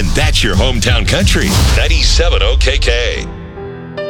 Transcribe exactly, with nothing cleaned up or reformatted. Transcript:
And that's your hometown country. ninety-seven O K K.